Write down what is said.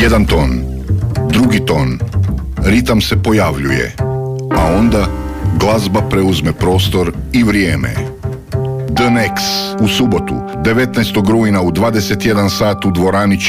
Jedan ton, drugi ton, ritam se pojavljuje, a onda glazba preuzme prostor i vrijeme. The Nex u subotu, 19. rujna u 21 sat u dvorani